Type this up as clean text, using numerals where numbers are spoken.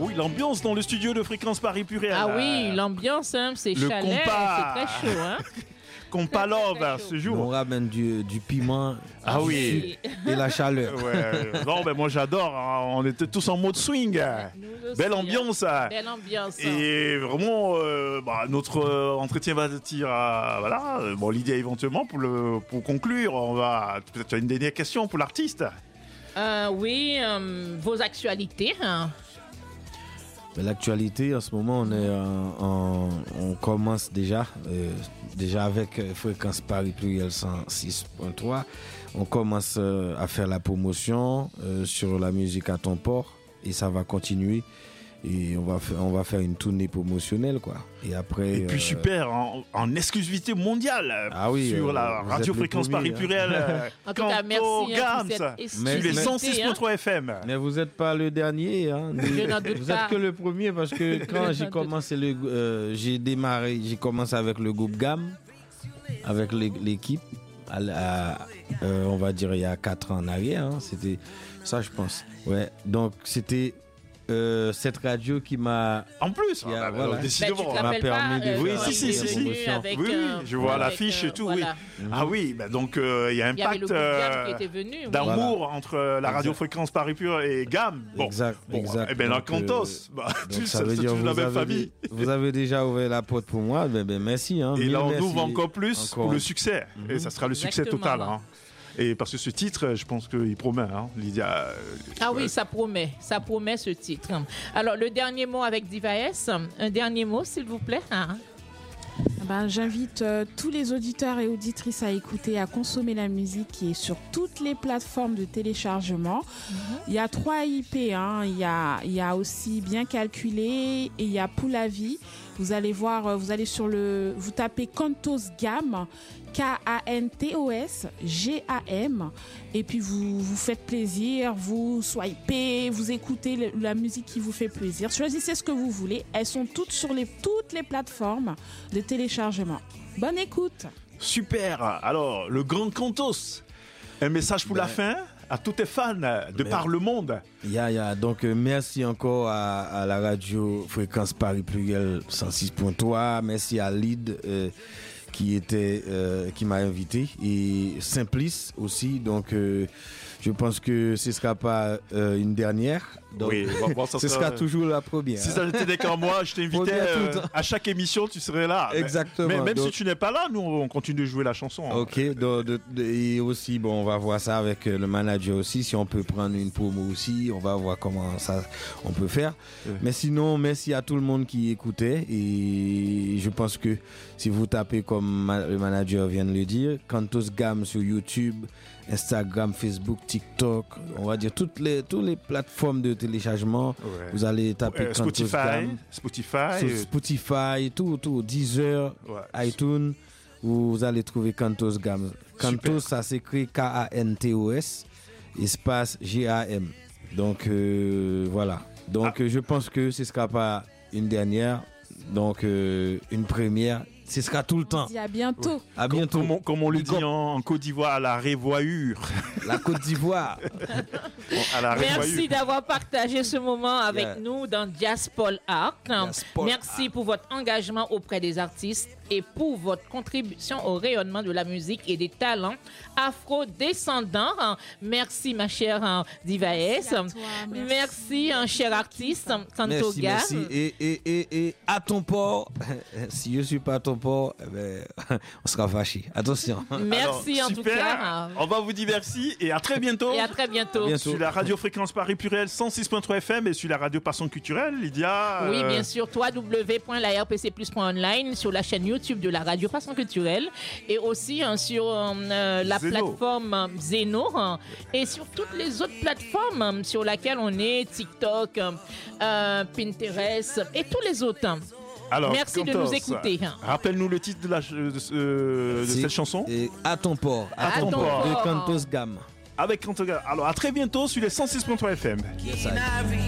oui, l'ambiance dans le studio de Fréquence Paris Pluriel. Ah oui, l'ambiance, hein, c'est le chalet, compas. c'est très chaud. Hein. Compas Love, ce On jour. ramène du piment. Ah oui. Et la chaleur. Ouais. Non, ben moi j'adore. Hein. On était tous en mode swing. Nous aussi, Belle ambiance. Belle ambiance. Et vraiment, notre entretien va tirer voilà. Bon, Lydia, éventuellement, pour conclure, on va. Peut-être tu as une dernière question pour l'artiste. Oui, vos actualités. Hein. L'actualité, en ce moment, on commence déjà avec Fréquence Paris Pluriel 106.3. On commence à faire la promotion sur la musique à ton port et ça va continuer. Et on va faire une tournée promotionnelle, quoi. Et après. Et puis super, en exclusivité mondiale. Ah oui, sur la radio Fréquence Paris Pluriel. En tout cas, merci. Gams, sur les 106.3 FM. Mais vous n'êtes pas le dernier, hein. Je n'en doute Vous pas. êtes que le premier parce que quand j'ai commencé j'ai commencé avec le groupe GAM, avec l'équipe, on va dire il y a 4 ans en arrière, hein. C'était ça, je pense. Ouais, donc c'était cette radio qui m'a. En plus, voilà. décidément, tu te rappelles permis pas, de- Oui, faire si. des promotions. Avec, Oui, je vois avec, l'affiche et tout, voilà. oui. Ah oui, donc il y a un Il y avait le pacte groupe Gam qui était venu. oui. d'amour entre la radio Fréquence Paris Pur et GAM. Bon, Exact. et bien la Donc, Cantos, donc ça c'est veut dire toute la vous même avez, famille. vous avez déjà ouvert la porte pour moi, ben merci. Hein. Et Mille là, on merci. ouvre encore plus Encore. pour le succès. Et ça sera le succès Exactement. total. Hein. Et parce que ce titre, je pense qu'il promet, hein, Lydia. Ah oui, ça promet ce titre. Alors, le dernier mot avec Diva S. Un dernier mot, s'il vous plaît. Hein. J'invite tous les auditeurs et auditrices à écouter, à consommer la musique qui est sur toutes les plateformes de téléchargement. Il y a 3 IP, hein. Il y a aussi Bien Calculé et il y a Pour la Vie. Vous allez voir, vous tapez Cantos Gam, Kantos Gam, et puis vous faites plaisir, vous swipez, vous écoutez la musique qui vous fait plaisir. Choisissez ce que vous voulez. Elles sont toutes sur toutes les plateformes de téléchargement. Bonne écoute. Super. Alors, le grand Cantos. Un message pour la fin à tous tes fans de par le monde. Donc merci encore à la radio Fréquence Paris Pluriel 106.3. Merci à Lyd qui m'a invité, et Simplice aussi. Donc je pense que ce sera pas une dernière. Donc, Oui, bon, ce sera toujours la première. Si ça n'était qu'en moi, je t'invitais à chaque émission, tu serais là. Exactement. Mais même donc, si tu n'es pas là, nous, on continue de jouer la chanson. Hein. Ok, et aussi, bon, on va voir ça avec le manager aussi, si on peut prendre une promo aussi, on va voir comment ça on peut faire. Mais sinon, merci à tout le monde qui écoutait, et je pense que si vous tapez comme le manager vient de le dire, Cantos Gam sur YouTube, Instagram, Facebook, TikTok, on va dire toutes les plateformes de téléchargement, vous allez taper Cantos Gam. Spotify, tout, Deezer, iTunes, vous allez trouver Cantos Gam. Cantos, ça s'écrit Kantos, espace GAM. Donc voilà. Donc je pense que ce ne sera pas une dernière, donc une première. Ce sera tout le temps. À bientôt. Ouais. À bientôt. Comme on le dit en Côte d'Ivoire, à la révoyure. La Côte d'Ivoire. À la Merci d'avoir partagé ce moment avec nous dans Diaspol Art. Merci pour votre engagement auprès des artistes et pour votre contribution au rayonnement de la musique et des talents afro-descendants. Merci, ma chère Diva S. Merci, cher artiste Cantos Gam. Merci. Et à ton port, si je ne suis pas à ton port, on sera fâché. Attention. Merci. Alors, en tout cas. On va vous dire merci et à très bientôt. Et à très bientôt. Sur la radio Fréquence Paris Pluriel 106.3 FM et sur la radio Passion Culturelle, Lydia. Oui, bien sûr, www.larpcplus.online, sur la chaîne YouTube de la radio Passion Culturelle, et aussi sur la plateforme Zeno, et sur toutes les autres plateformes sur lesquelles on est, TikTok, Pinterest et tous les autres. Alors, merci de nous écouter. Rappelle-nous le titre de cette chanson. À ton port. À ton port. De Cantos Gam. Avec Cantos Gam. Alors, à très bientôt sur les 106.3 FM. Yes,